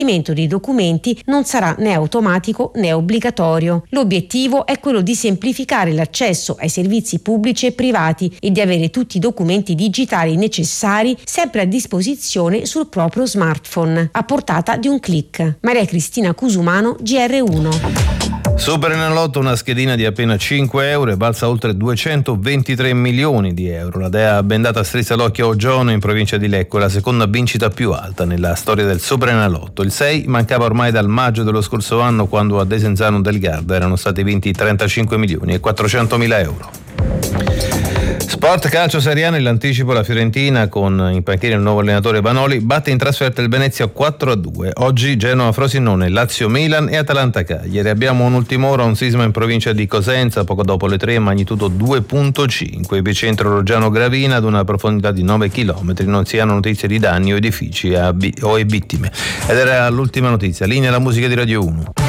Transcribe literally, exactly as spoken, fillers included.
dei documenti non sarà né automatico né obbligatorio. L'obiettivo è quello di semplificare l'accesso ai servizi pubblici e privati e di avere tutti i documenti digitali necessari sempre a disposizione sul proprio smartphone, a portata di un click. Maria Cristina Cusumano, G R uno. Superenalotto, una schedina di appena cinque euro e balza oltre duecentoventitré milioni di euro. La dea bendata strizza l'occhio a Oggione in provincia di Lecco, la seconda vincita più alta nella storia del Superenalotto. Il sei mancava ormai dal maggio dello scorso anno, quando a Desenzano del Garda erano stati vinti trentacinque milioni e quattrocentomila euro. Sport calcio Serie A, nell'anticipo la Fiorentina con in panchina il nuovo allenatore Vanoli batte in trasferta il Venezia quattro a due. Oggi Genoa Frosinone, Lazio Milan e Atalanta Cagliari. Abbiamo un'ultima ora, un sisma in provincia di Cosenza poco dopo le tre, magnitudo due virgola cinque, epicentro Roggiano Gravina ad una profondità di nove chilometri. Non si hanno notizie di danni o edifici o vittime. Ed era l'ultima notizia. Linea alla musica di Radio uno.